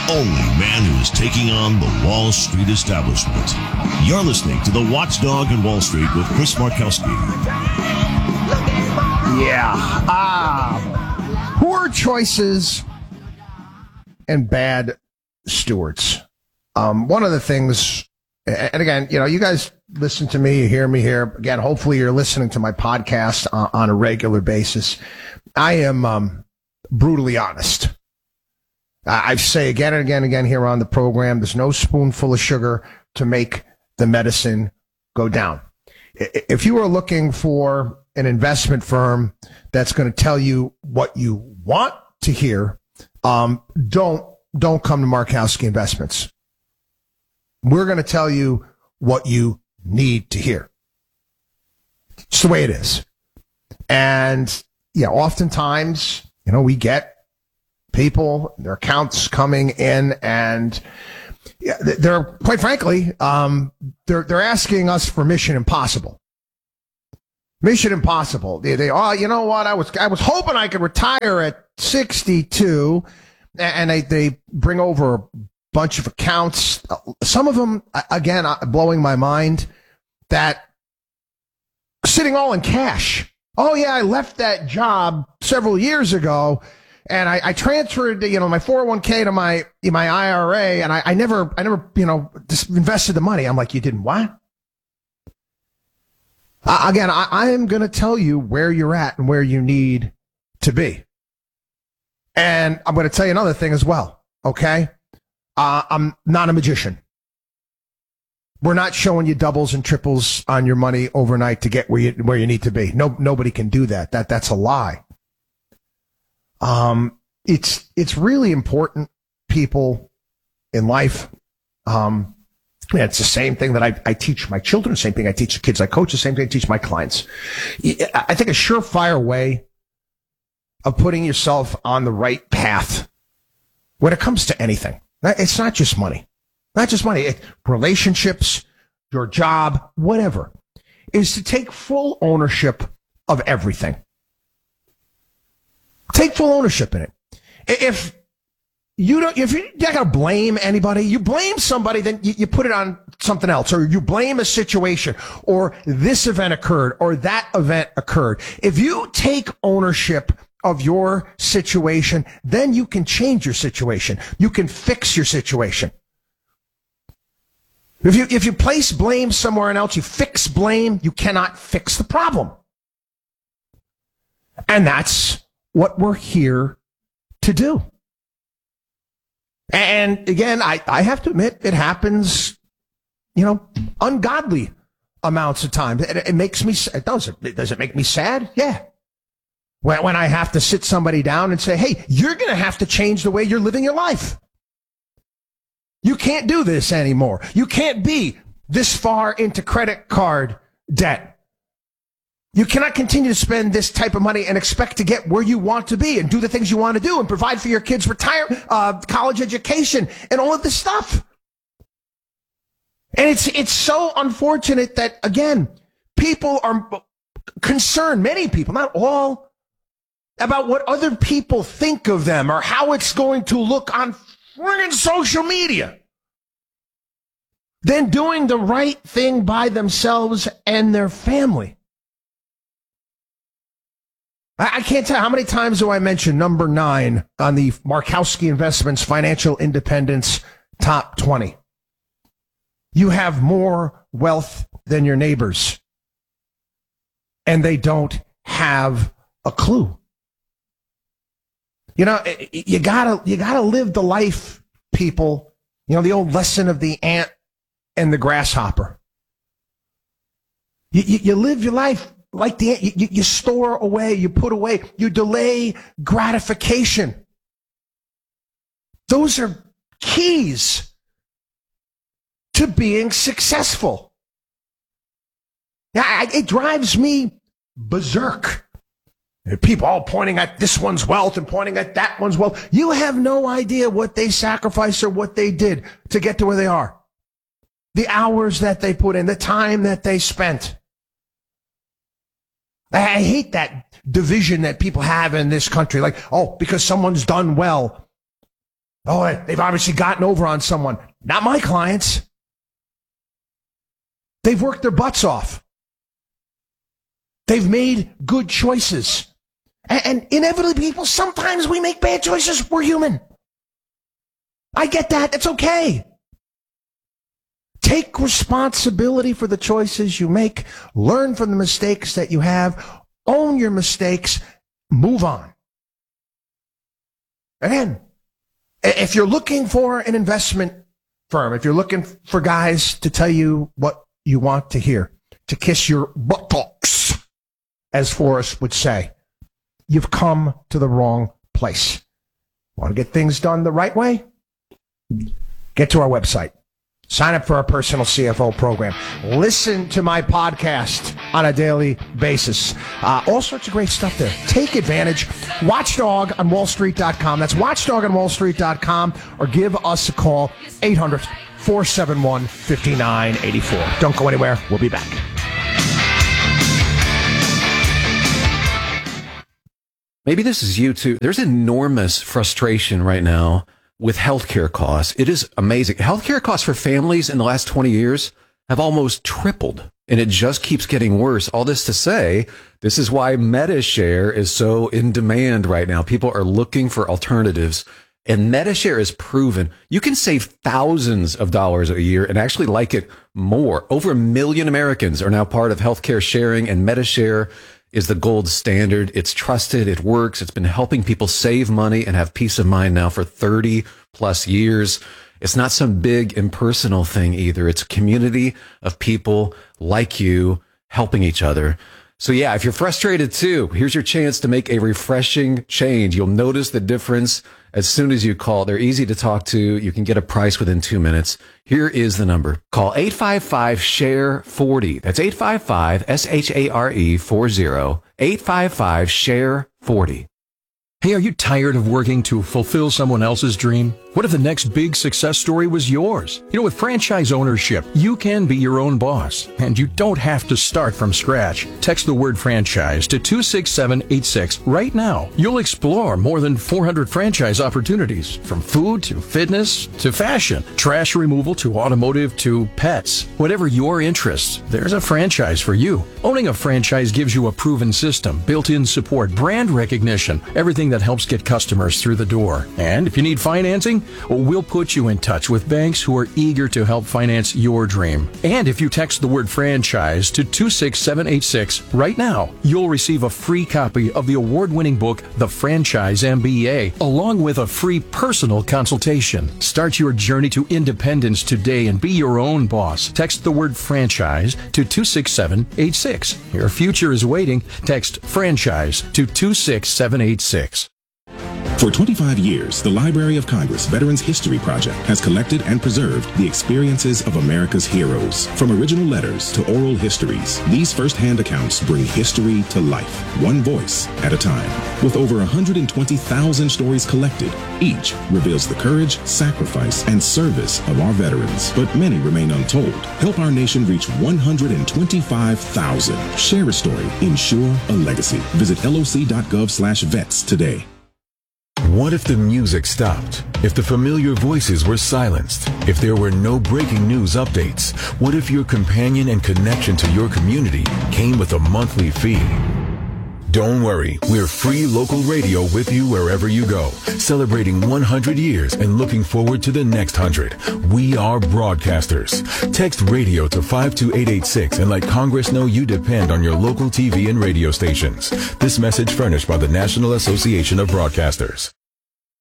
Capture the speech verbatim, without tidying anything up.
only man who is taking on the Wall Street establishment. You're listening to The Watchdog in Wall Street with Chris Markowski. Yeah. Ah, poor choices and bad stewards. Um, one of the things, and again, you know, you guys listen to me, you hear me here. Again, hopefully you're listening to my podcast on, on a regular basis. I am um, brutally honest. I say again and again and again here on the program, there's no spoonful of sugar to make the medicine go down. If you are looking for an investment firm that's going to tell you what you want to hear, um, don't don't come to Markowski Investments. We're going to tell you what you need to hear. It's the way it is. And, yeah, oftentimes, you know, we get people, their accounts coming in, and they're, quite frankly, um, they're they're asking us for Mission Impossible. Mission Impossible. They, they oh, you know what? I was I was hoping I could retire at sixty-two, and they they bring over a bunch of accounts. Some of them, again, blowing my mind, that sitting all in cash. Oh yeah, I left that job several years ago. And I, I transferred, you know, my four oh one k to my my I R A, and I, I never, I never, you know, just invested the money. I'm like, you didn't what? Uh, again, I, I am going to tell you where you're at and where you need to be. And I'm going to tell you another thing as well. Okay, uh, I'm not a magician. We're not showing you doubles and triples on your money overnight to get where you where you need to be. No, nobody can do that. That that's a lie. Um, it's, it's really important, people in life. Um, yeah, it's the same thing that I, I teach my children, same thing I teach the kids I coach, the same thing I teach my clients. I think a surefire way of putting yourself on the right path when it comes to anything, it's not just money, not just money, it, relationships, your job, whatever, is to take full ownership of everything. Take full ownership in it. If you don't, if you're not going to blame anybody, you blame somebody, then you, you put it on something else, or you blame a situation, or this event occurred, or that event occurred. If you take ownership of your situation, then you can change your situation. You can fix your situation. If you, if you place blame somewhere else, you fix blame, you cannot fix the problem. And that's what we're here to do. And again, I, I have to admit, it happens, you know, ungodly amounts of time. It, it makes me, it does, it, does it make me sad? Yeah. When, when I have to sit somebody down and say, hey, you're going to have to change the way you're living your life. You can't do this anymore. You can't be this far into credit card debt. You cannot continue to spend this type of money and expect to get where you want to be and do the things you want to do and provide for your kids' retirement, uh, college education, and all of this stuff. And it's it's so unfortunate that, again, people are concerned, many people, not all, about what other people think of them or how it's going to look on friggin' social media, than doing the right thing by themselves and their family. I can't tell how many times do I mention number nine on the Markowski Investments Financial Independence Top twenty. You have more wealth than your neighbors, and they don't have a clue. You know, you gotta, you gotta live the life, people. You know, the old lesson of the ant and the grasshopper. You, you, you live your life like the ant. You, you store away, you put away, you delay gratification. Those are keys to being successful. Yeah, it drives me berserk. People all pointing at this one's wealth and pointing at that one's wealth. You have no idea what they sacrificed or what they did to get to where they are. The hours that they put in, the time that they spent. I hate that division that people have in this country. Like, oh, because someone's done well, Oh, they've obviously gotten over on someone. Not my clients. They've worked their butts off. They've made good choices. And, and inevitably, people, sometimes we make bad choices. We're human. I get that. It's okay. Take responsibility for the choices you make. Learn from the mistakes that you have. Own your mistakes. Move on. Again, if you're looking for an investment firm, if you're looking for guys to tell you what you want to hear, to kiss your buttocks, as Forrest would say, you've come to the wrong place. Want to get things done the right way? Get to our website. Sign up for our personal C F O program. Listen to my podcast on a daily basis. Uh, all sorts of great stuff there. Take advantage. Watchdog on wall street dot com. That's watchdog on wall street dot com. Or give us a call, eight hundred, four seven one, five nine eight four. Don't go anywhere. We'll be back. Maybe this is you too. There's enormous frustration right now with healthcare costs. It is amazing. Healthcare costs for families in the last twenty years have almost tripled, and it just keeps getting worse. All this to say, this is why MediShare is so in demand right now. People are looking for alternatives, and MediShare is proven you can save thousands of dollars a year and actually like it more. Over a million Americans are now part of healthcare sharing, and MediShare is the gold standard. It's trusted. It works. It's been helping people save money and have peace of mind now for thirty plus years. It's not some big impersonal thing either. It's a community of people like you helping each other. So yeah, if you're frustrated too, here's your chance to make a refreshing change. You'll notice the difference as soon as you call. They're easy to talk to. You can get a price within two minutes. Here is the number. Call eight five five, S H A R E, forty. That's eight five five, S H A R E, forty. eight five five, S H A R E, forty. Hey, are you tired of working to fulfill someone else's dream? What if the next big success story was yours? You know, with franchise ownership, you can be your own boss, and you don't have to start from scratch. Text the word franchise to two six seven eight six right now. You'll explore more than four hundred franchise opportunities, from food to fitness to fashion, trash removal to automotive to pets. Whatever your interests, there's a franchise for you. Owning a franchise gives you a proven system, built-in support, brand recognition, everything that helps get customers through the door. And if you need financing, we'll put you in touch with banks who are eager to help finance your dream. And if you text the word franchise to two six seven eight six right now, you'll receive a free copy of the award-winning book, The Franchise M B A, along with a free personal consultation. Start your journey to independence today and be your own boss. Text the word franchise to two six seven eight six. Your future is waiting. Text franchise to two six seven eight six. For twenty-five years, the Library of Congress Veterans History Project has collected and preserved the experiences of America's heroes. From original letters to oral histories, these first-hand accounts bring history to life, one voice at a time. With over one hundred twenty thousand stories collected, each reveals the courage, sacrifice, and service of our veterans. But many remain untold. Help our nation reach one hundred twenty-five thousand. Share a story. Ensure a legacy. Visit L O C dot gov slash vets today. What if the music stopped? If the familiar voices were silenced? If there were no breaking news updates? What if your companion and connection to your community came with a monthly fee? Don't worry, we're free local radio with you wherever you go, celebrating one hundred years and looking forward to the next one hundred. We are broadcasters. Text radio to five two eight eight six and let Congress know you depend on your local T V and radio stations. This message furnished by the National Association of Broadcasters.